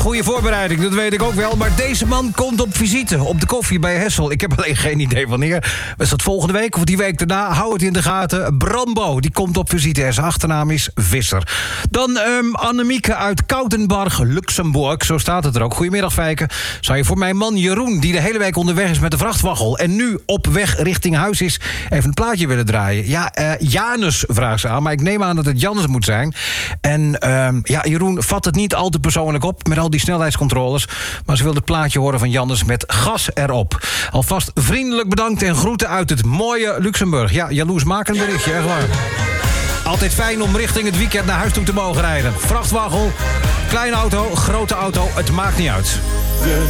goede voorbereiding, dat weet ik ook wel. Maar deze man komt op visite op de koffie bij Hessel. Ik heb alleen geen idee wanneer. Is dat volgende week of die week daarna? Hou het in de gaten. Brambo, die komt op visite. En zijn achternaam is Visser. Dan Annemieke uit Koutenbarg, Luxemburg. Zo staat het er ook. Goedemiddag, Fijke. Zou je voor mijn man Jeroen, die de hele week onderweg is met de vrachtwaggel en nu op weg richting huis is, even een plaatje willen draaien? Ja, Janus vraagt ze aan, maar ik neem aan dat het Janus moet zijn. En Jeroen vat het niet al te persoonlijk op met al die snelheidscontroles, maar ze wil het plaatje horen van Janus met gas erop. Alvast vriendelijk bedankt en groeten uit het mooie Luxemburg. Ja, jaloersmakend berichtje, echt waar. Altijd fijn om richting het weekend naar huis toe te mogen rijden. Vrachtwaggel, kleine auto, grote auto, het maakt niet uit.